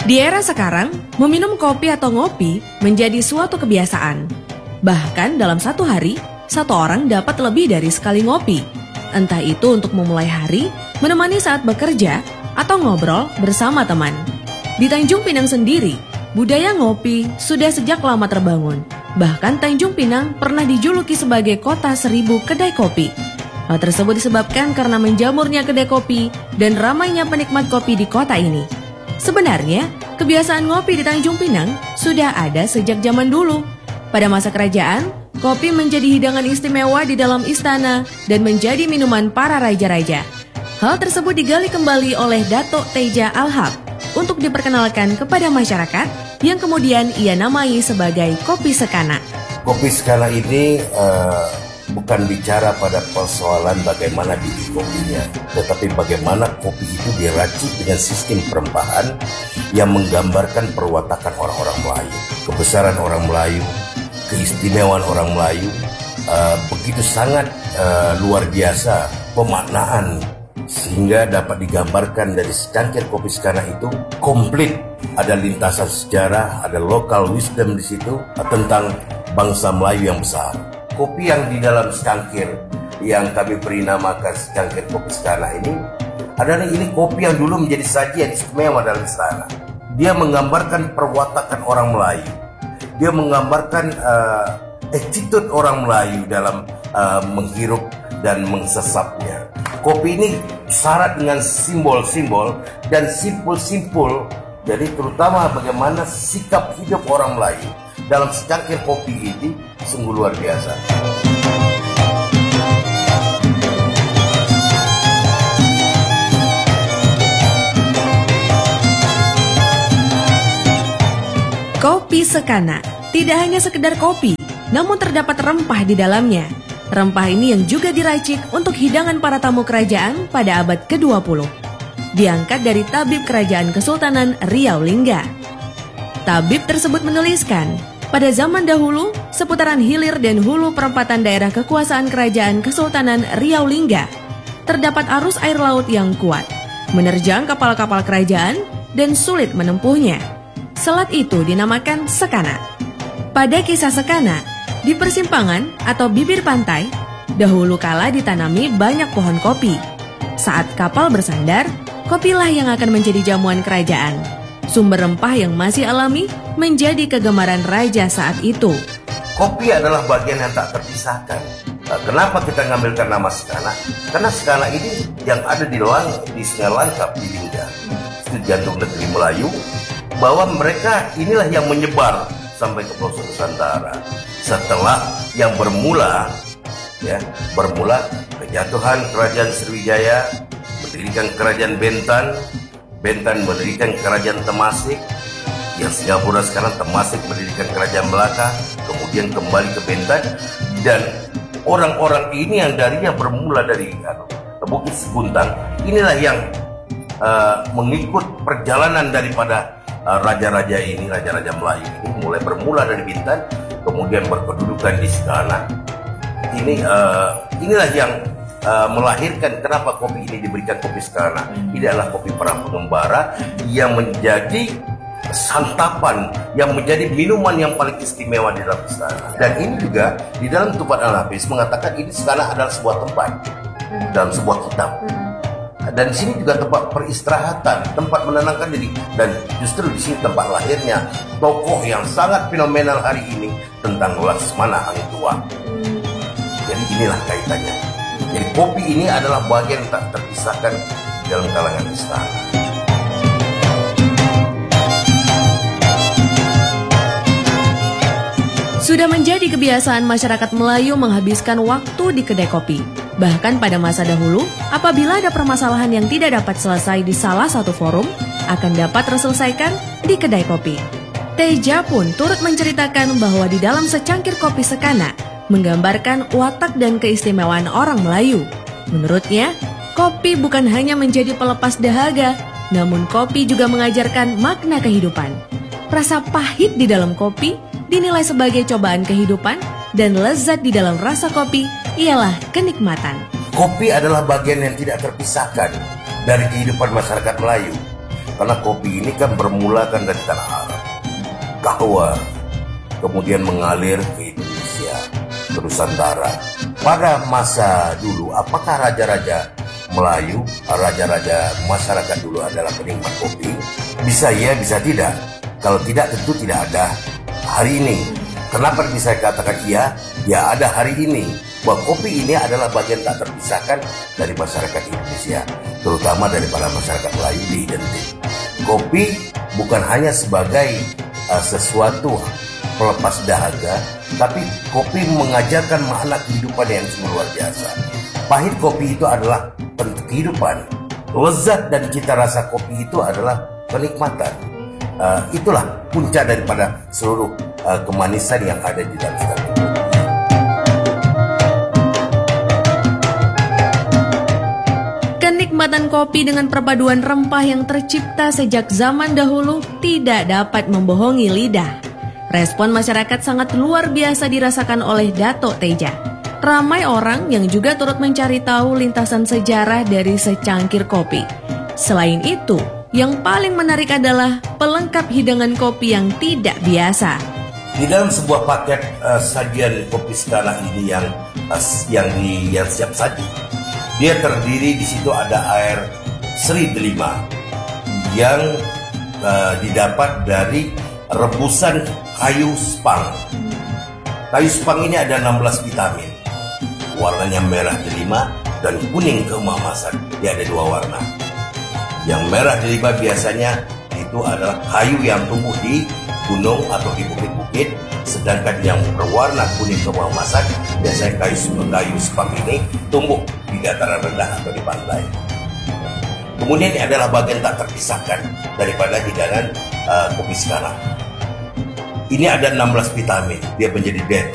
Di era sekarang, meminum kopi atau ngopi menjadi suatu kebiasaan. Bahkan dalam satu hari, satu orang dapat lebih dari sekali ngopi. Entah itu untuk memulai hari, menemani saat bekerja, atau ngobrol bersama teman. Di Tanjung Pinang sendiri, budaya ngopi sudah sejak lama terbangun. Bahkan Tanjung Pinang pernah dijuluki sebagai kota 1000 kedai kopi. Hal tersebut disebabkan karena menjamurnya kedai kopi dan ramainya penikmat kopi di kota ini. Sebenarnya, kebiasaan ngopi di Tanjung Pinang sudah ada sejak zaman dulu. Pada masa kerajaan, kopi menjadi hidangan istimewa di dalam istana dan menjadi minuman para raja-raja. Hal tersebut digali kembali oleh Dato' Teja Alhab untuk diperkenalkan kepada masyarakat yang kemudian ia namai sebagai kopi Sekana. Kopi Sekana ini bukan bicara pada persoalan bagaimana bikin kopinya, tetapi bagaimana kopi itu diracik dengan sistem perempahan yang menggambarkan perwatakan orang-orang Melayu, kebesaran orang Melayu, keistimewaan orang Melayu, begitu sangat luar biasa pemaknaan, sehingga dapat digambarkan dari secangkir kopi Sekana itu komplit. Ada lintasan sejarah, ada local wisdom di situ tentang bangsa Melayu yang besar. Kopi yang di dalam secangkir yang kami beri namakan secangkir kopi Sekana ini adalah ini kopi yang dulu menjadi sajian istimewa dalam istana. Dia menggambarkan perwatakan orang Melayu. Dia menggambarkan attitude orang Melayu dalam menghirup dan mengsesapnya. Kopi ini syarat dengan simbol-simbol dan simpul-simpul. Jadi terutama bagaimana sikap hidup orang Melayu dalam secangkir kopi ini sungguh luar biasa. Kopi Sekana tidak hanya sekedar kopi, namun terdapat rempah di dalamnya. Rempah ini yang juga diracik untuk hidangan para tamu kerajaan pada abad ke-20. Diangkat dari tabib kerajaan Kesultanan Riau Lingga. Tabib tersebut menuliskan, pada zaman dahulu, seputaran hilir dan hulu perempatan daerah kekuasaan kerajaan Kesultanan Riau Lingga, terdapat arus air laut yang kuat, menerjang kapal-kapal kerajaan dan sulit menempuhnya. Selat itu dinamakan Sekana. Pada kisah Sekana, di persimpangan atau bibir pantai, dahulu kala ditanami banyak pohon kopi. Saat kapal bersandar, kopilah yang akan menjadi jamuan kerajaan. Sumber rempah yang masih alami menjadi kegemaran raja saat itu. Kopi adalah bagian yang tak terpisahkan. Kenapa kita ngambilkan nama Sekana? Karena Sekana ini yang ada di Sungai Langkap di Lingga, itu jantung negeri Melayu, bahwa mereka inilah yang menyebar sampai ke pelosok Nusantara. Setelah yang bermula kejatuhan Kerajaan Sriwijaya, mendirikan Kerajaan Bentan mendirikan Kerajaan Temasik, yang Singapura sekarang Temasik mendirikan Kerajaan Melaka, kemudian kembali ke Bentan, dan orang-orang ini yang darinya bermula dari Bukit Seguntang, inilah yang mengikut perjalanan daripada raja-raja ini, raja-raja Melayu ini, mulai bermula dari Bintan, kemudian berkedudukan di Sekana. Inilah yang melahirkan kenapa kopi ini diberikan kopi Sekana. Ini adalah kopi para pengembara yang menjadi santapan, yang menjadi minuman yang paling istimewa di dalam istana. Dan ini juga di dalam Tufat Al-Hafiz mengatakan ini Sekana adalah sebuah tempat dalam sebuah kitab. Dan di sini juga tempat peristirahatan, tempat menenangkan diri, dan justru di sini tempat lahirnya tokoh yang sangat fenomenal hari ini tentang Laksmana Hang Tuah. Jadi inilah kaitannya. Jadi kopi ini adalah bagian tak terpisahkan dalam kalangan istana. Sudah menjadi kebiasaan masyarakat Melayu menghabiskan waktu di kedai kopi. Bahkan pada masa dahulu, apabila ada permasalahan yang tidak dapat selesai di salah satu forum, akan dapat terselesaikan di kedai kopi. Teja pun turut menceritakan bahwa di dalam secangkir kopi Sekana menggambarkan watak dan keistimewaan orang Melayu. Menurutnya, kopi bukan hanya menjadi pelepas dahaga, namun kopi juga mengajarkan makna kehidupan. Rasa pahit di dalam kopi dinilai sebagai cobaan kehidupan, dan lezat di dalam rasa kopi ialah kenikmatan. Kopi adalah bagian yang tidak terpisahkan dari kehidupan masyarakat Melayu. Karena kopi ini kan bermula kan dari tanah Arab, Kahwa, kemudian mengalir ke Indonesia, ke Nusantara. Pada masa dulu, apakah raja-raja Melayu, raja-raja masyarakat dulu adalah penikmat kopi? Bisa ya, bisa tidak. Kalau tidak, tentu tidak ada hari ini. Kenapa bisa katakan iya? Ya ada hari ini. Bahwa kopi ini adalah bagian tak terpisahkan dari masyarakat Indonesia, terutama daripada masyarakat Melayu di identik. Kopi bukan hanya sebagai sesuatu pelepas dahaga, tapi kopi mengajarkan makna kehidupan yang luar biasa. Pahit kopi itu adalah kehidupan. Lezat dan cita rasa kopi itu adalah kenikmatan. Itulah puncak daripada seluruh kemanisan yang ada di dalam kopi. Kenikmatan kopi dengan perpaduan rempah yang tercipta sejak zaman dahulu tidak dapat membohongi lidah. Respon masyarakat sangat luar biasa dirasakan oleh Dato' Teja. Ramai orang yang juga turut mencari tahu lintasan sejarah dari secangkir kopi. Selain itu, yang paling menarik adalah pelengkap hidangan kopi yang tidak biasa. Di dalam sebuah paket sajian kopi skala ini yang siap saji, dia terdiri di situ ada air seri delima yang didapat dari rebusan kayu spang. Kayu spang ini ada 16 vitamin. Warnanya merah delima dan kuning keemasan. Dia ada dua warna. Yang merah delima biasanya itu adalah kayu yang tumbuh di gunung atau di bukit-bukit, sedangkan yang berwarna kuning keemasan biasanya kayu spang ini tumbuh di dataran rendah atau di pantai. Kemudian ini adalah bagian tak terpisahkan daripada hidangan kopi sekarang. Ini ada 16 vitamin, dia menjadi